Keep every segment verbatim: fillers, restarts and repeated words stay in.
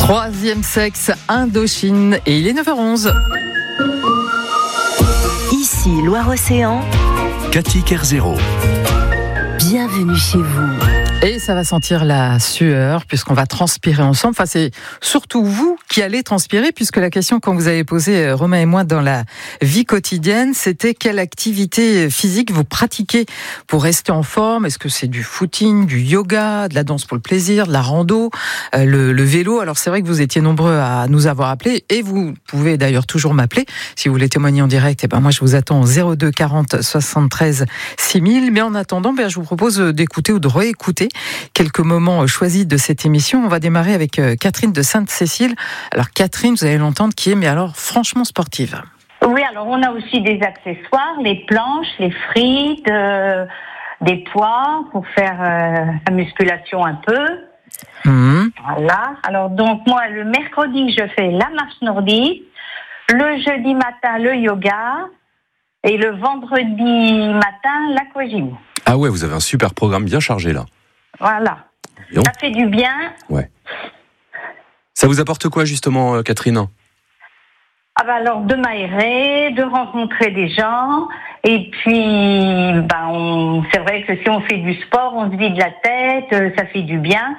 Troisième sexe, Indochine, et il est neuf heures onze. Ici Loire-Océan, Cathy Kerzero. Bienvenue chez vous. Et ça va sentir la sueur puisqu'on va transpirer ensemble. Enfin, c'est surtout vous qui allez transpirer puisque la question qu'on vous avait posée, Romain et moi, dans la vie quotidienne, c'était quelle activité physique vous pratiquez pour rester en forme. Est-ce que c'est du footing, du yoga, de la danse pour le plaisir, de la rando, euh, le, le vélo? Alors c'est vrai que vous étiez nombreux à nous avoir appelés et vous pouvez d'ailleurs toujours m'appeler si vous voulez témoigner en direct. Et ben moi je vous attends au zéro deux quarante soixante-treize six mille. Mais en attendant, ben je vous propose d'écouter ou de réécouter quelques moments choisis de cette émission. On va démarrer avec Catherine de Sainte-Cécile. Alors Catherine, vous allez l'entendre, qui est, mais alors franchement sportive. Oui, alors on a aussi des accessoires, les planches, les frites, euh, des poids pour faire euh, la musculation un peu. Mmh. Voilà. Alors donc moi, le mercredi, je fais la marche nordique. Le jeudi matin, le yoga. Et le vendredi matin, l'aquagym. Ah ouais, vous avez un super programme bien chargé là. Voilà. Bien. Ça fait du bien. Ouais. Ça vous apporte quoi justement, Catherine ? Ah bah alors de m'aérer, de rencontrer des gens, et puis bah on, c'est vrai que si on fait du sport, on se vide la tête, ça fait du bien.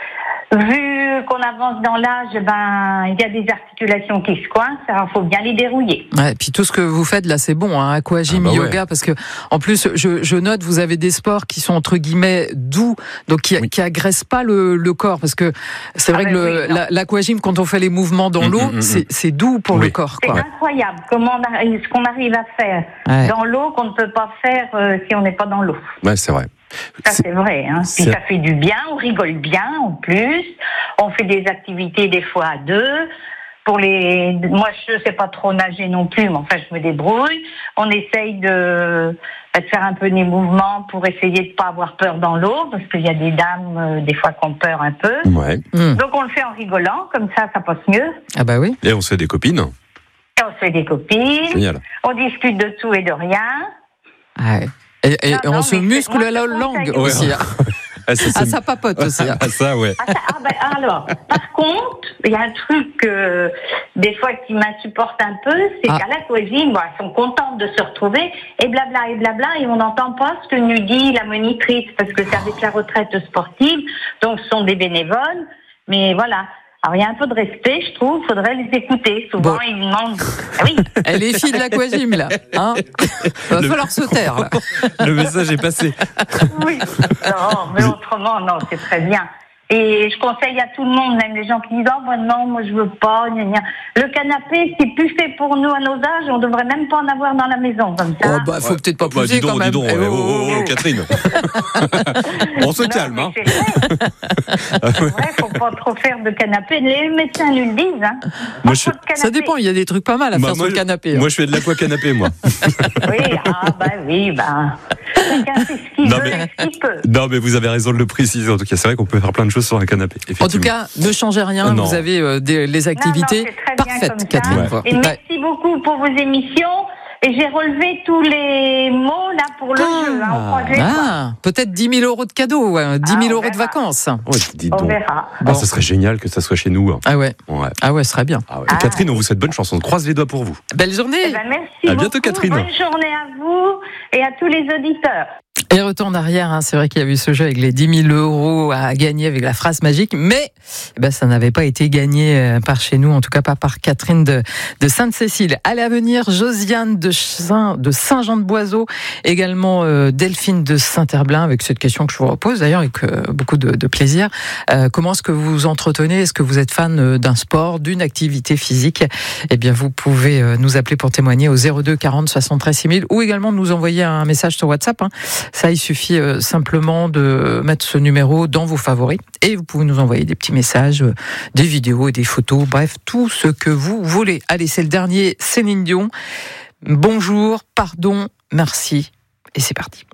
Vu qu'on avance dans l'âge, ben il y a des articulations qui se coincent, alors faut bien les dérouiller. Ouais, et puis tout ce que vous faites là, c'est bon, hein, aquagym, ah bah yoga, ouais. Parce que en plus, je, je note, vous avez des sports qui sont entre guillemets doux, donc qui, oui. qui agressent pas le, le corps, parce que c'est vrai ah que le, oui, la, l'aquagym, quand on fait les mouvements dans mmh, l'eau, mmh, c'est, c'est doux pour oui. le corps. C'est quoi. Incroyable comment on arrive, ce qu'on arrive à faire ouais. dans l'eau qu'on ne peut pas faire euh, si on n'est pas dans l'eau. Ouais, c'est vrai. Ça c'est, c'est vrai, hein. Puis ça fait du bien, on rigole bien en plus, on fait des activités des fois à deux. Pour les, moi je sais pas trop nager non plus, mais enfin je me débrouille. On essaye de, de faire un peu des mouvements pour essayer de pas avoir peur dans l'eau, parce qu'il y a des dames euh, des fois qui ont peur un peu. Ouais. Mmh. Donc on le fait en rigolant, comme ça ça passe mieux. Ah bah oui. Et on se fait des copines. Et on se fait des copines. Génial. On discute de tout et de rien. Ah ouais. Et, et non, on non, se muscle la langue ouais. aussi. Hein. Ah, ça, ah, ça papote aussi. Hein. Ah, ça, ouais. Ah, ça, ah, ben, alors, par contre, il y a un truc euh, des fois qui m'insupporte un peu, c'est ah. qu'à l'aquagym, bon, elles sont contentes de se retrouver, et blabla, et blabla, et on n'entend pas ce que nous dit la monitrice, parce que c'est avec la retraite sportive, donc ce sont des bénévoles, mais voilà. Alors, il y a un peu de respect, je trouve, il faudrait les écouter. Souvent, bon. Ils demandent... Ah oui. Elle est fille de l'aquagym, là. Hein il va le... falloir se taire, là. Le message est passé. Oui. Non, mais autrement, non, c'est très bien. Et je conseille à tout le monde, même les gens qui disent « Oh, ben non, moi, je veux pas, gna gna. » Le canapé, c'est plus fait pour nous à nos âges, on devrait même pas en avoir dans la maison, comme ça. Oh, bah, faut ouais. peut-être pas pousser, bah, quand même. Dis donc, eh oh, oh, oh, oh, Catherine. On se non, calme, hein. C'est vrai. C'est vrai, faut pas trop faire de canapé. Les médecins nous le disent, hein. Moi, je... Ça dépend, il y a des trucs pas mal à bah, faire moi, sur le canapé. Moi, hein. je fais de l'aquacanapé, moi. Oui, ah, bah oui, bah. Chacun fait ce qu'il non, veut mais... et ce qu'il peut. Non, mais vous avez raison de le préciser. En tout cas, c'est vrai qu'on peut faire plein de choses sur un canapé. En tout cas, ne changez rien. Non. Vous avez euh, des, les activités non, non, parfaites, Catherine. Ouais. Et merci beaucoup pour vos émissions. Et j'ai relevé tous les mots là pour le ah, jeu. Hein, ah, peut-être dix mille euros de cadeaux, hein, dix mille ah, euros de vacances. Ouais, dis donc. On verra. Bon. Ah, ça serait génial que ça soit chez nous. Hein. Ah ouais. ouais. Ah ouais, ce serait bien. Ah ouais. ah. Catherine, on vous souhaite bonne chance. On croise les doigts pour vous. Belle journée. Eh ben, merci à beaucoup. bientôt, Catherine. Bonne journée à vous et à tous les auditeurs. Et retour en arrière, hein, c'est vrai qu'il y a eu ce jeu avec les dix mille euros à gagner avec la phrase magique, mais eh ben, ça n'avait pas été gagné par chez nous, en tout cas pas par Catherine de, de Sainte-Cécile. Allez, à venir, Josiane de, Saint, de Saint-Jean-de-Boiseau, également euh, Delphine de Saint-Herblain, avec cette question que je vous repose d'ailleurs avec euh, beaucoup de, de plaisir. Euh, comment est-ce que vous vous entretenez ? Est-ce que vous êtes fan d'un sport, d'une activité physique ? Eh bien, vous pouvez euh, nous appeler pour témoigner au zéro deux quarante soixante-treize six mille ou également nous envoyer un message sur WhatsApp. Hein. Ça, il suffit euh, simplement de mettre ce numéro dans vos favoris et vous pouvez nous envoyer des petits messages, euh, des vidéos et des photos, bref, tout ce que vous voulez. Allez, c'est le dernier, Céline Dion. Bonjour, pardon, merci et c'est parti.